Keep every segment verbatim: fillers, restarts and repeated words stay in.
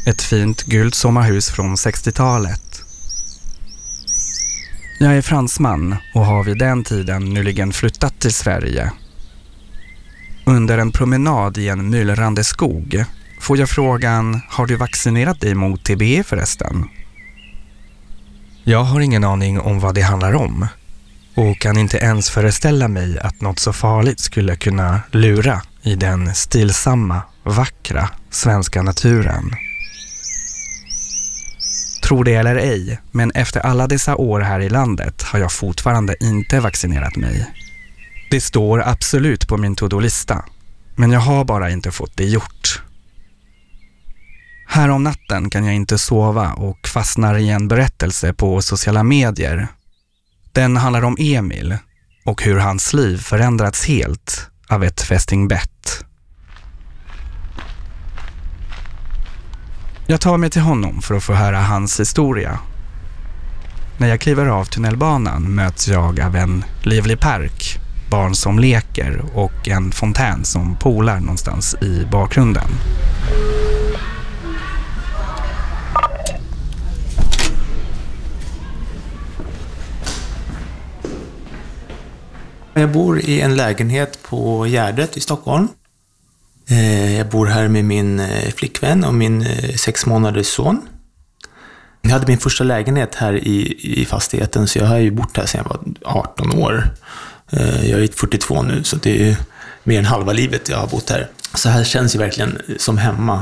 Ett fint gult sommarhus från sextiotalet. Jag är fransman och har vid den tiden nyligen flyttat till Sverige. Under en promenad i en myllrande skog får jag frågan: har du vaccinerat dig mot T B förresten? Jag har ingen aning om vad det handlar om och kan inte ens föreställa mig att något så farligt skulle kunna lura i den stillsamma, vackra svenska naturen. Tror det eller ej, men efter alla dessa år här i landet har jag fortfarande inte vaccinerat mig. Det står absolut på min to-do-lista, men jag har bara inte fått det gjort. Här om natten kan jag inte sova och fastnar i en berättelse på sociala medier. Den handlar om Emil och hur hans liv förändrats helt av ett fästingbett. Jag tar mig till honom för att få höra hans historia. När jag kliver av tunnelbanan möts jag av en livlig park, barn som leker och en fontän som polar någonstans i bakgrunden. Jag bor i en lägenhet på Gärdet i Stockholm. Jag bor här med min flickvän och min sex månaders son. Jag hade min första lägenhet här i, i fastigheten, så jag har ju bott här sedan jag var arton år. Jag är fyrtiotvå nu, så det är mer än halva livet jag har bott här. Så här känns ju verkligen som hemma.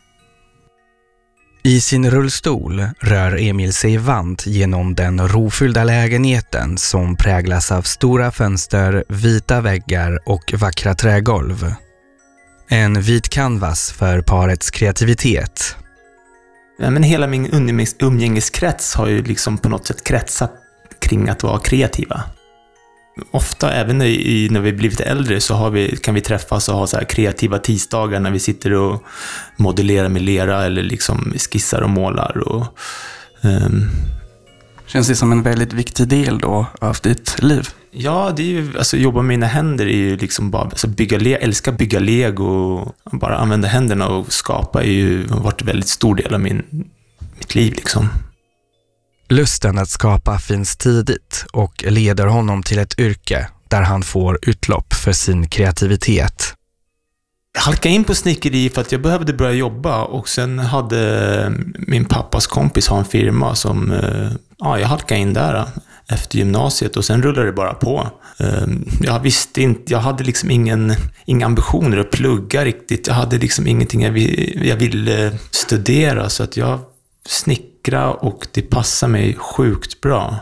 I sin rullstol rör Emil sig vant genom den rofyllda lägenheten som präglas av stora fönster, vita väggar och vackra trägolv. En vit canvas för parets kreativitet. Ja, men hela min umgängeskrets har ju liksom på något sätt kretsat kring att vara kreativa. Ofta, även i, när vi blivit äldre, så har vi, kan vi träffas och ha så här kreativa tisdagar när vi sitter och modellerar med lera eller liksom skissar och målar. Och, um... Känns det som en väldigt viktig del då av ditt liv? Ja, det är ju, alltså jobba med mina händer är ju liksom bara, alltså bygga le, älska bygga lego och bara använda händerna och skapa är ju varit en väldigt stor del av min, mitt liv liksom. Lusten att skapa finns tidigt och leder honom till ett yrke där han får utlopp för sin kreativitet. Jag halkade in på snickeri för att jag behövde börja jobba, och sen hade min pappas kompis ha en firma som, ja, jag halkade in där efter gymnasiet och sen rullade det bara på. Jag visste inte, jag hade liksom ingen, inga ambitioner att plugga riktigt. Jag hade liksom ingenting jag, jag ville studera, så att jag snickra och det passar mig sjukt bra.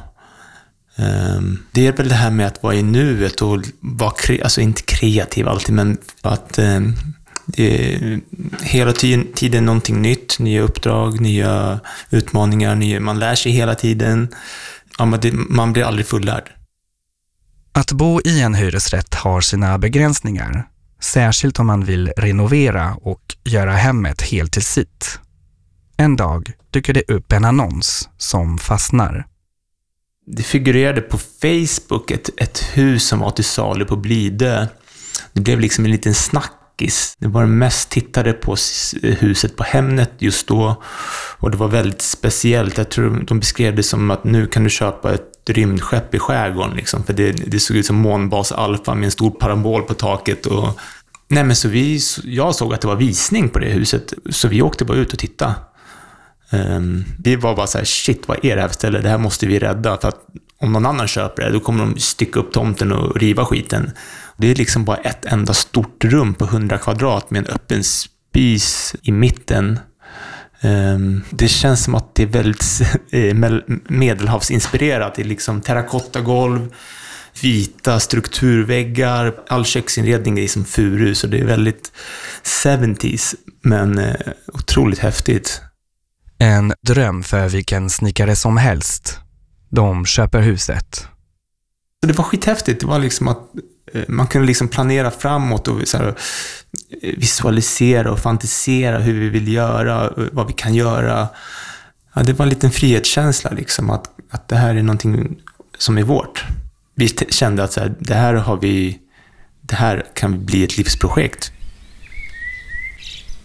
Det är väl det här med att vara i nuet och vara kre- alltså inte kreativ alltid, men att det är hela tiden någonting nytt, nya uppdrag, nya utmaningar, nya, man lär sig hela tiden. Ja, men det, man blir aldrig fullärd. Att bo i en hyresrätt har sina begränsningar, särskilt om man vill renovera och göra hemmet helt till sitt. En dag dyker det upp en annons som fastnar. Det figurerade på Facebook ett, ett hus som var till salu på Blidö. Det blev liksom en liten snackis. Det var det mest tittade på huset på Hemnet just då. Och det var väldigt speciellt. Jag tror de beskrev det som att nu kan du köpa ett rymdskepp i skärgården. Liksom. För det, det såg ut som månbas Alpha med en stor parabol på taket. Och... Nej, men så vi, jag såg att det var visning på det huset. Så vi åkte bara ut och tittade. Um, vi var bara så här, shit, vad är det här för ställe? Det här måste vi rädda, för att om någon annan köper det, då kommer de sticka upp tomten och riva skiten. Det är liksom bara ett enda stort rum på hundra kvadrat med en öppen spis i mitten. Um, det känns som att det är väldigt medelhavsinspirerat. Det är liksom terrakottagolv, vita strukturväggar, all köksinredning är som furu, så det är väldigt sjuttiotalet, men uh, otroligt häftigt. En dröm för vilken snickare som helst. De köper huset. Det var skithäftigt. Det var liksom att man kunde liksom planera framåt och så här, visualisera och fantisera hur vi vill göra, vad vi kan göra. Ja, det var en liten frihetskänsla liksom, att, att det här är någonting som är vårt. Vi kände att så här, det här har vi, det här kan bli ett livsprojekt.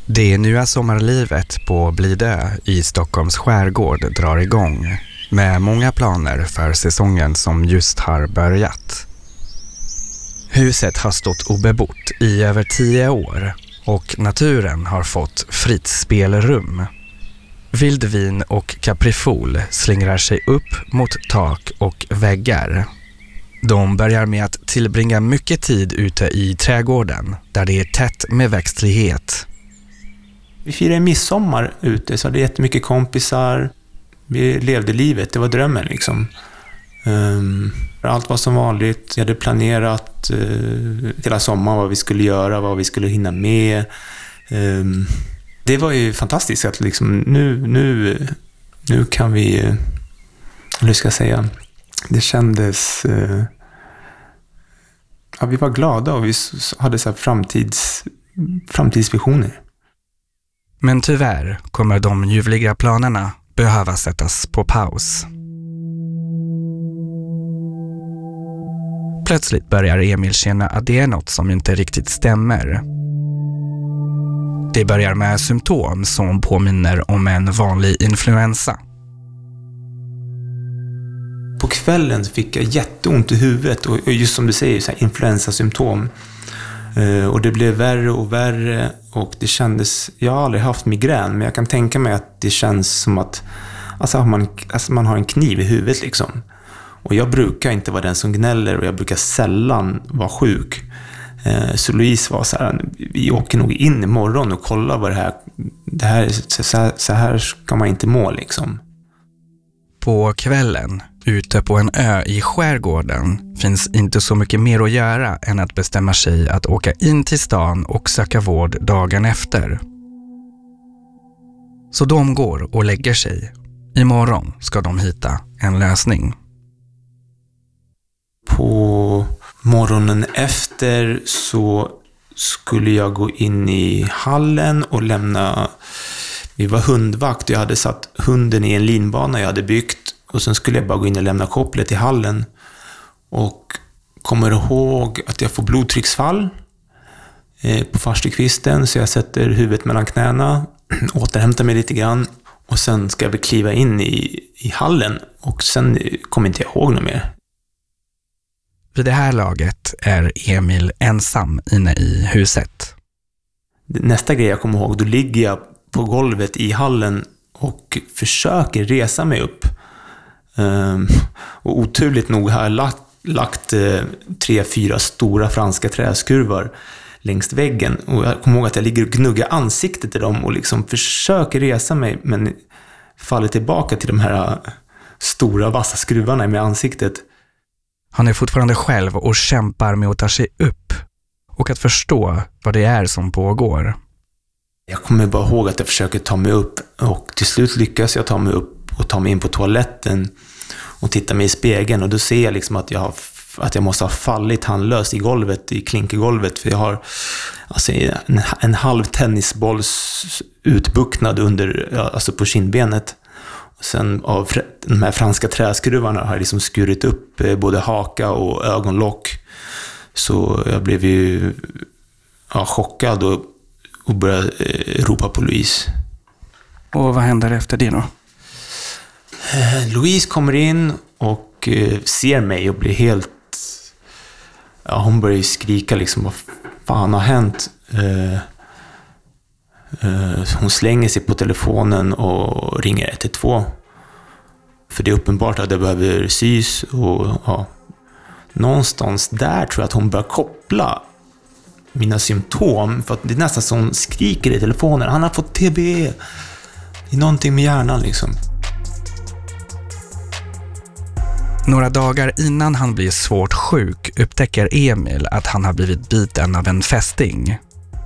Det nya sommarlivet på Blidö i Stockholms skärgård drar igång med många planer för säsongen som just har börjat. Huset har stått obebott i över tio år och naturen har fått fritt spelrum. Vildvin och kaprifol slingrar sig upp mot tak och väggar. De börjar med att tillbringa mycket tid ute i trädgården där det är tätt med växtlighet. Vi firade midsommar ute, så hade jättemycket kompisar. Vi levde livet, det var drömmen liksom. Um, allt var som vanligt. Jag hade planerat uh, hela sommaren vad vi skulle göra, vad vi skulle hinna med. Um, det var ju fantastiskt att liksom nu, nu, nu kan vi, uh, hur ska jag säga, det kändes, uh, ja, vi var glada och vi hade så här framtids, framtidsvisioner. Men tyvärr kommer de ljuvliga planerna behöva sättas på paus. Plötsligt börjar Emil känna att det är något som inte riktigt stämmer. Det börjar med symptom som påminner om en vanlig influensa. På kvällen fick jag jätteont i huvudet och just som du säger, så här influensasymptom. Och det blev värre och värre och det kändes, jag har aldrig haft migrän, men jag kan tänka mig att det känns som att alltså man, alltså man har en kniv i huvudet liksom. Och jag brukar inte vara den som gnäller och jag brukar sällan vara sjuk. Så Louise var så här, vi åker nog in imorgon och kollar vad det här, det här så, här, så här ska man inte må liksom. På kvällen, ute på en ö i skärgården, finns inte så mycket mer att göra än att bestämma sig att åka in till stan och söka vård dagen efter. Så de går och lägger sig. Imorgon ska de hitta en lösning. På morgonen efter så skulle jag gå in i hallen och lämna, vi var hundvakt och jag hade satt hunden i en linbana jag hade byggt. Och sen skulle jag bara gå in och lämna kopplet i hallen. Och kommer ihåg att jag får blodtrycksfall eh, på farstukvisten. Så jag sätter huvudet mellan knäna, återhämtar mig lite grann. Och sen ska jag kliva in i, i hallen. Och sen kommer inte jag ihåg något mer. Vid det här laget är Emil ensam inne i huset. Nästa grej jag kommer ihåg, då ligger jag på golvet i hallen och försöker resa mig upp. Um, och oturligt nog har jag lagt, lagt uh, tre, fyra stora franska träskruvar längs väggen. Och jag kommer ihåg att jag ligger och gnuggar ansiktet i dem och liksom försöker resa mig, men faller tillbaka till de här uh, stora vassa skruvarna med ansiktet. Han är fortfarande själv och kämpar med att ta sig upp och att förstå vad det är som pågår. Jag kommer bara ihåg att jag försöker ta mig upp och till slut lyckas jag ta mig upp och ta mig in på toaletten och titta mig i spegeln och då ser jag liksom att jag, har, att jag måste ha fallit handlöst i golvet, i klinkergolvet, för jag har alltså en, en halv tennisbolls utbucknad under, alltså på kindbenet. Och sen av de här franska träskruvarna har jag liksom skurit upp både haka och ögonlock. Så jag blev ju ja, chockad och, och började eh, ropa på Louise. Och vad händer efter det då? Louise kommer in och eh, ser mig och blir helt... Ja, hon börjar ju skrika liksom, vad fan har hänt? Eh, eh, hon slänger sig på telefonen och ringer ett ett två. För det är uppenbart att det behöver sys och ja, någonstans där tror jag att hon börjar koppla mina symptom. För att det är nästan som hon skriker i telefonen. Han har fått T B. Det är någonting med hjärnan liksom. Några dagar innan han blir svårt sjuk upptäcker Emil att han har blivit biten av en fästing.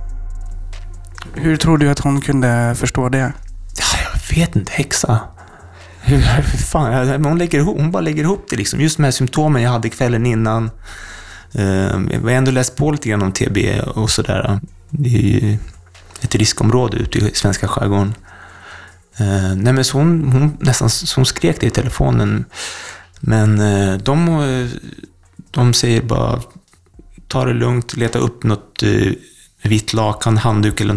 Hur tror du att hon kunde förstå det? Ja, jag vet inte, häxa. Hur, hur fan, hon, lägger ihop, hon bara lägger ihop det liksom. Just de här symptomen jag hade kvällen innan. Jag har ändå läst på lite grann om T B och sådär. Det är ju ett riskområde ute i svenska skärgården. Nej, men så hon, hon nästan så hon skrek det i telefonen. Men de, de säger bara ta det lugnt, leta upp något vitt lakan, handduk eller